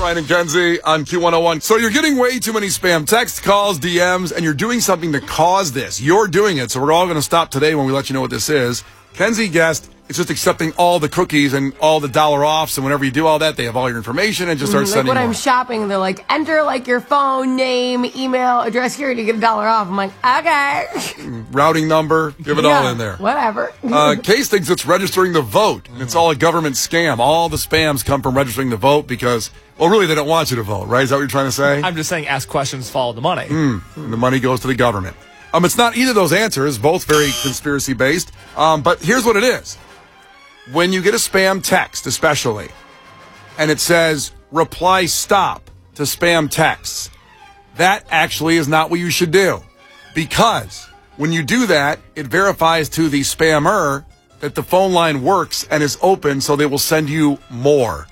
Brian and Kenzie on Q101. So you're getting way too many spam texts, calls, DMs, and you're doing something to cause this. You're doing it, so we're all going to stop today when we let you know what this is. Kenzie guessed it's just accepting all the cookies and all the dollar offs, and whenever you do all that, they have all your information and just start sending Like when more. I'm shopping, they're like, enter like your phone, name, email, address here to get $1 off. I'm like, okay. Routing number, give it all in there. Whatever. Case thinks it's registering the vote, and it's all a government scam. All the spams come from registering the vote because, well, really, they don't want you to vote, right? Is that what you're trying to say? I'm just saying, ask questions, follow the money. And the money goes to the government. It's not either of those answers, both very conspiracy-based, but here's what it is. When you get a spam text, especially, and it says, reply stop to spam texts, that actually is not what you should do. Because when you do that, it verifies to the spammer that the phone line works and is open, so they will send you more.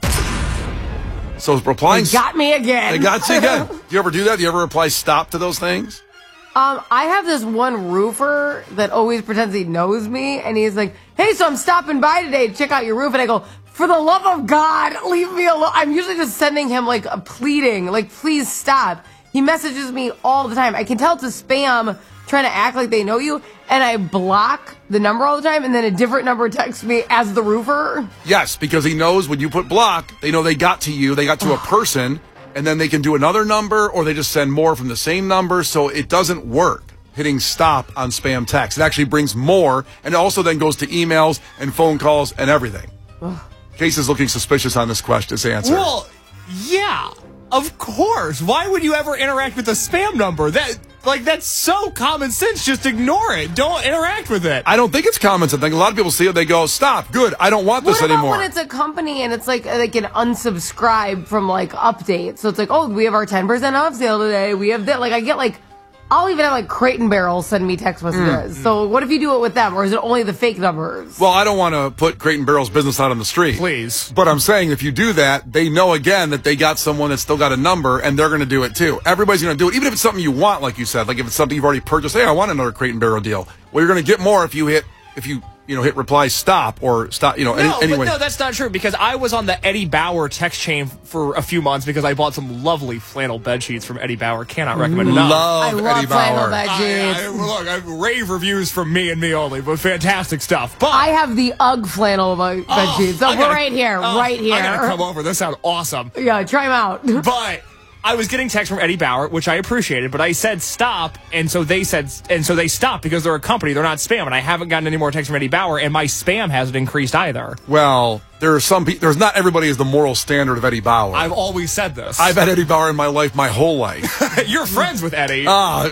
So replying... They got me again. They got you again. Do you ever do that? Do you ever reply stop to those things? I have this one roofer that always pretends he knows me, and he's like, hey, so I'm stopping by today to check out your roof. And I go, for the love of God, leave me alone. I'm usually just sending him like a pleading, like, please stop. He messages me all the time. I can tell it's a spam trying to act like they know you, and I block the number all the time, and then a different number texts me as the roofer. Yes, because he knows when you put block, they know they got to you, they got to a person, and then they can do another number, or they just send more from the same number, so it doesn't work hitting stop on spam text. It actually brings more, and it also then goes to emails and phone calls and everything. Case is looking suspicious on this answer. Well, yeah, of course. Why would you ever interact with a spam number? That's so common sense. Just ignore it. Don't interact with it. I don't think it's common sense. A lot of people see it, they go, stop, good, I don't want this anymore. What about when it's a company and it's like an unsubscribe from like updates? So it's like, oh, we have our 10% off sale today. We have that. Like I get like, I'll even have like Crate and Barrel send me text messages. So what if you do it with them, or is it only the fake numbers? Well, I don't want to put Crate and Barrel's business out on the street. Please. But I'm saying if you do that, they know again that they got someone that's still got a number, and they're going to do it too. Everybody's going to do it, even if it's something you want, like you said. Like if it's something you've already purchased. Hey, I want another Crate and Barrel deal. Well, you're going to get more if you hit reply stop or stop, anyway. No, that's not true, because I was on the Eddie Bauer text chain for a few months because I bought some lovely flannel bed sheets from Eddie Bauer. Cannot recommend enough. I love Eddie flannel Bauer. bed sheets. Look, I rave reviews from me and me only, but fantastic stuff. But I have the UGG flannel bed sheets. So we're right here, right here. I gotta come over. This sounds awesome. Yeah, try them out. But I was getting texts from Eddie Bauer, which I appreciated, but I said stop, and so they stopped because they're a company, they're not spam, and I haven't gotten any more texts from Eddie Bauer, and my spam hasn't increased either. Well, there are some people. There's not everybody is the moral standard of Eddie Bauer. I've always said this. I've had Eddie Bauer in my life my whole life. You're friends with Eddie. The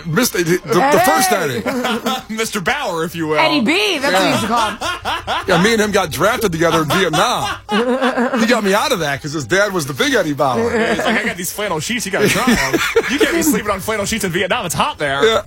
first Eddie. Mr. Bauer, if you will. Eddie B, that's what you used to call him. Yeah, me and him got drafted together in Vietnam. He got me out of that because his dad was the big Eddie Bauer. Yeah, he's like, I got these flannel sheets, you gotta try them. You can't be sleeping on flannel sheets in Vietnam, it's hot there. Yeah,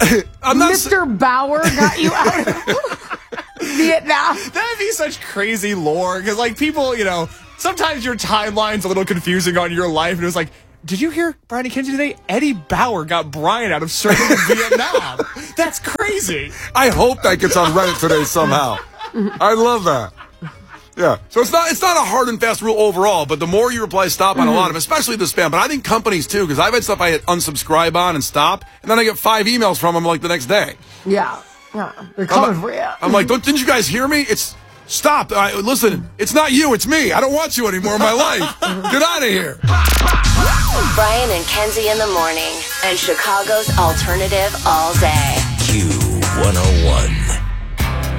Mr. Bauer got you out of Vietnam. That'd be such crazy lore, because like people, sometimes your timeline's a little confusing on your life, and it was like, did you hear Brian and Kenzie today? Eddie Bauer got Brian out of serving in Vietnam. That's crazy. I hope that gets on Reddit today somehow. I love that. Yeah. So it's not a hard and fast rule overall, but the more you reply stop on a lot of, especially the spam, but I think companies too, because I've had stuff I hit unsubscribe on and stop, and then I get 5 emails from them like the next day. Yeah, they're coming for you. I'm like, didn't you guys hear me? It's stop. Listen, it's not you, it's me. I don't want you anymore in my life. Get out of here. Brian and Kenzie in the morning, and Chicago's alternative all day. Q101.